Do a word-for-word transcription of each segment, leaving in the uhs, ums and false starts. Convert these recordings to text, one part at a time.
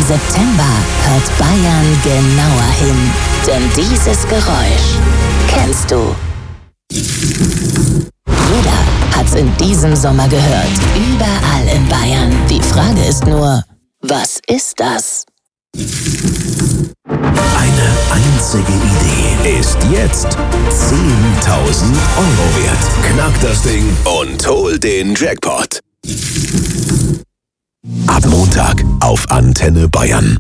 September hört Bayern genauer hin. Denn dieses Geräusch kennst du. Jeder hat's in diesem Sommer gehört. Überall in Bayern. Die Frage ist nur, was ist das? Eine einzige Idee ist jetzt zehntausend Euro wert. Knack das Ding und hol den Jackpot. Ab Montag auf Antenne Bayern.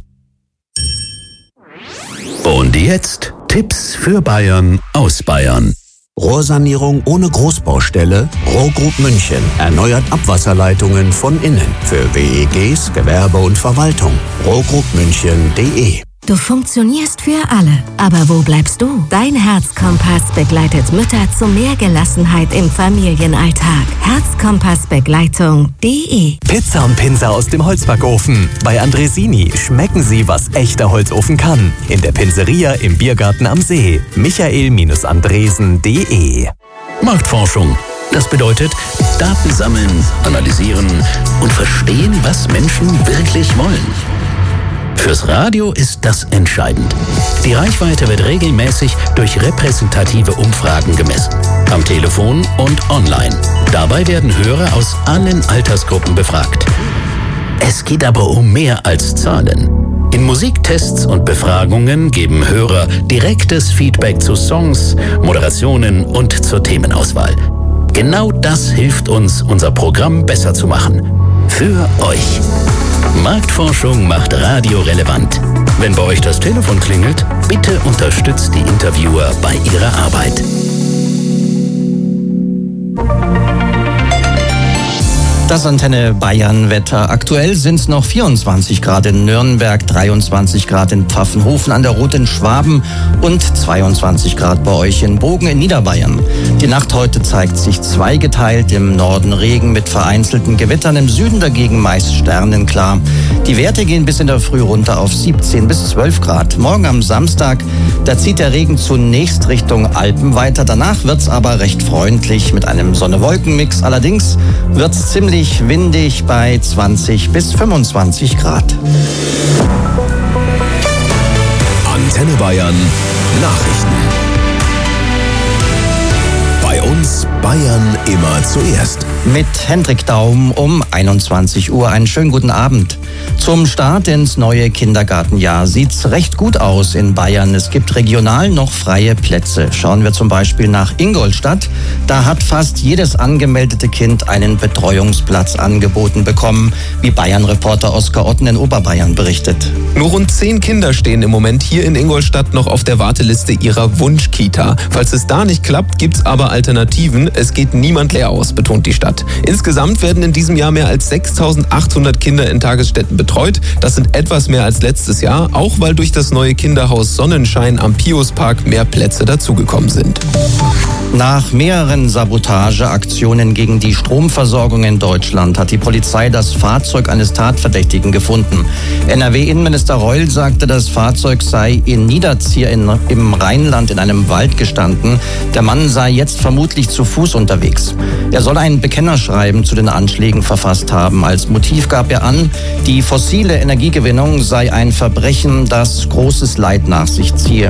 Und jetzt Tipps für Bayern aus Bayern. Rohrsanierung ohne Großbaustelle. Rohrgroup München erneuert Abwasserleitungen von innen. Für W E Gs, Gewerbe und Verwaltung. rohrgroup münchen punkt de. Du funktionierst für alle, aber wo bleibst du? Dein Herzkompass begleitet Mütter zu mehr Gelassenheit im Familienalltag. Herzkompassbegleitung punkt de. Pizza und Pinsa aus dem Holzbackofen. Bei Andresini schmecken Sie, was echter Holzofen kann. In der Pinseria im Biergarten am See. michael Andresen punkt de. Marktforschung. Das bedeutet, Daten sammeln, analysieren und verstehen, was Menschen wirklich wollen. Fürs Radio ist das entscheidend. Die Reichweite wird regelmäßig durch repräsentative Umfragen gemessen. Am Telefon und online. Dabei werden Hörer aus allen Altersgruppen befragt. Es geht aber um mehr als Zahlen. In Musiktests und Befragungen geben Hörer direktes Feedback zu Songs, Moderationen und zur Themenauswahl. Genau das hilft uns, unser Programm besser zu machen. Für euch. Marktforschung macht Radio relevant. Wenn bei euch das Telefon klingelt, bitte unterstützt die Interviewer bei ihrer Arbeit. Das Antenne Bayern Wetter. Aktuell sind es noch vierundzwanzig Grad in Nürnberg, dreiundzwanzig Grad in Pfaffenhofen an der Rot in Schwaben und zweiundzwanzig Grad bei euch in Bogen in Niederbayern. Die Nacht heute zeigt sich zweigeteilt, im Norden Regen mit vereinzelten Gewittern, im Süden dagegen meist sternenklar. Die Werte gehen bis in der Früh runter auf siebzehn bis zwölf Grad. Morgen am Samstag, da zieht der Regen zunächst Richtung Alpen weiter. Danach wird's aber recht freundlich mit einem Sonne-Wolken-Mix. Allerdings wird's ziemlich windig bei zwanzig bis fünfundzwanzig Grad. Antenne Bayern Nachrichten. Bei uns Bayern immer zuerst. Mit Hendrik Daum um einundzwanzig Uhr. Einen schönen guten Abend. Zum Start ins neue Kindergartenjahr sieht's recht gut aus in Bayern. Es gibt regional noch freie Plätze. Schauen wir zum Beispiel nach Ingolstadt. Da hat fast jedes angemeldete Kind einen Betreuungsplatz angeboten bekommen, wie Bayern-Reporter Oskar Otten in Oberbayern berichtet. Nur rund zehn Kinder stehen im Moment hier in Ingolstadt noch auf der Warteliste ihrer Wunschkita. Falls es da nicht klappt, gibt's aber Alternativen. Es geht niemand leer aus, betont die Stadt. Insgesamt werden in diesem Jahr mehr als sechstausendachthundert Kinder in Tagesstätten betreut. Das sind etwas mehr als letztes Jahr, auch weil durch das neue Kinderhaus Sonnenschein am Piuspark mehr Plätze dazugekommen sind. Nach mehreren Sabotageaktionen gegen die Stromversorgung in Deutschland hat die Polizei das Fahrzeug eines Tatverdächtigen gefunden. N R W-Innenminister Reul sagte, das Fahrzeug sei in Niederzier in, im Rheinland in einem Wald gestanden. Der Mann sei jetzt vermutlich zu Fuß unterwegs. Er soll ein Bekennerschreiben zu den Anschlägen verfasst haben. Als Motiv gab er an, die fossile Energiegewinnung sei ein Verbrechen, das großes Leid nach sich ziehe.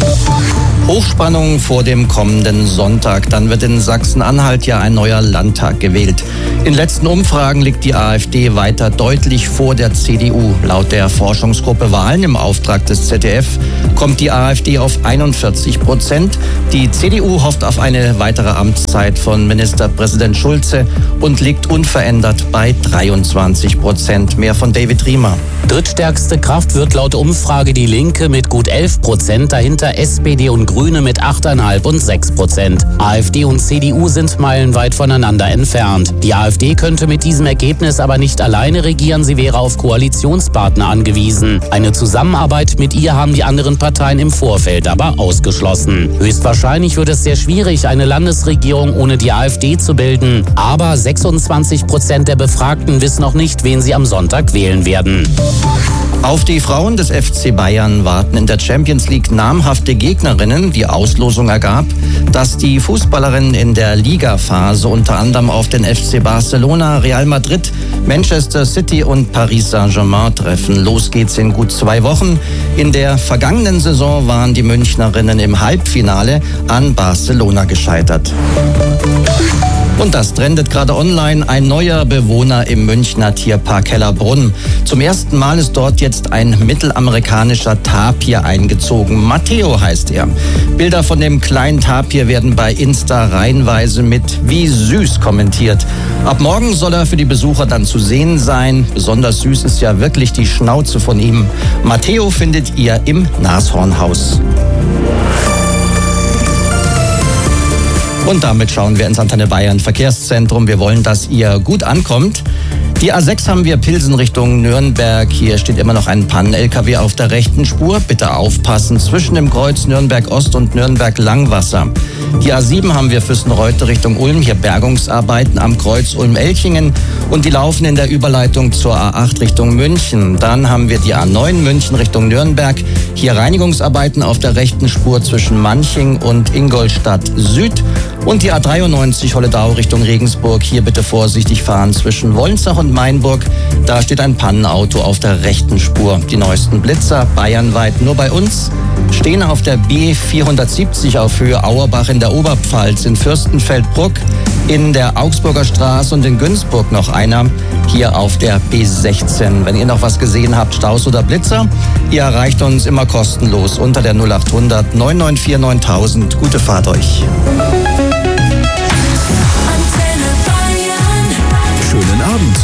Hochspannung vor dem kommenden Sonntag. Dann wird in Sachsen-Anhalt ja ein neuer Landtag gewählt. In letzten Umfragen liegt die AfD weiter deutlich vor der C D U. Laut der Forschungsgruppe Wahlen im Auftrag des Z D F kommt die AfD auf einundvierzig Prozent. Die C D U hofft auf eine weitere Amtszeit von Ministerpräsident Schulze und liegt unverändert bei dreiundzwanzig Prozent. Mehr von David Riemer. Drittstärkste Kraft wird laut Umfrage die Linke mit gut elf Prozent, dahinter S P D und Grüne mit acht Komma fünf und sechs Prozent. AfD und C D U sind meilenweit voneinander entfernt. Die AfD könnte mit diesem Ergebnis aber nicht alleine regieren, sie wäre auf Koalitionspartner angewiesen. Eine Zusammenarbeit mit ihr haben die anderen Parteien im Vorfeld aber ausgeschlossen. Höchstwahrscheinlich wird es sehr schwierig, eine Landesregierung ohne die AfD zu bilden. Aber sechsundzwanzig Prozent der Befragten wissen noch nicht, wen sie am Sonntag wählen werden. Auf die Frauen des F C Bayern warten in der Champions League namhafte Gegnerinnen. Die Auslosung ergab, dass die Fußballerinnen in der Ligaphase unter anderem auf den F C Barcelona, Real Madrid, Manchester City und Paris Saint-Germain treffen. Los geht's in gut zwei Wochen. In der vergangenen Saison waren die Münchnerinnen im Halbfinale an Barcelona gescheitert. Und das trendet gerade online. Ein neuer Bewohner im Münchner Tierpark Hellerbrunn. Zum ersten Mal ist dort jetzt ein mittelamerikanischer Tapir eingezogen. Matteo heißt er. Bilder von dem kleinen Tapir werden bei Insta reihenweise mit "wie süß" kommentiert. Ab morgen soll er für die Besucher dann zu sehen sein. Besonders süß ist ja wirklich die Schnauze von ihm. Matteo findet ihr im Nashornhaus. Und damit schauen wir ins Antenne Bayern Verkehrszentrum. Wir wollen, dass ihr gut ankommt. Die A sechs haben wir Pilsen Richtung Nürnberg. Hier steht immer noch ein Pannen-L K W auf der rechten Spur. Bitte aufpassen zwischen dem Kreuz Nürnberg Ost und Nürnberg Langwasser. Die A sieben haben wir Füssen-Reute Richtung Ulm. Hier Bergungsarbeiten am Kreuz Ulm-Elchingen. Und die laufen in der Überleitung zur A acht Richtung München. Dann haben wir die A neun München Richtung Nürnberg. Hier Reinigungsarbeiten auf der rechten Spur zwischen Manching und Ingolstadt Süd. Und die A dreiundneunzig Holledau Richtung Regensburg. Hier bitte vorsichtig fahren zwischen Wolnzach und Mainburg. Da steht ein Pannenauto auf der rechten Spur. Die neuesten Blitzer bayernweit nur bei uns stehen auf der B vierhundertsiebzig auf Höhe Auerbach in der Oberpfalz, in Fürstenfeldbruck, in der Augsburger Straße und in Günzburg noch einer. Hier auf der B sechzehn. Wenn ihr noch was gesehen habt, Staus oder Blitzer, ihr erreicht uns immer kostenlos unter der null achthundert neun neun vier neuntausend. Gute Fahrt euch. Schönen Abend